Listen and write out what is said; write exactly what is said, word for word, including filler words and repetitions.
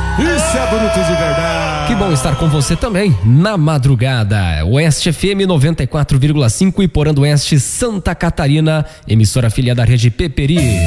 Isso é bruto de verdade. Que bom estar com você também na madrugada. Oeste F M noventa e quatro vírgula cinco, Iporã do Oeste, Santa Catarina, emissora filha da rede Peperi.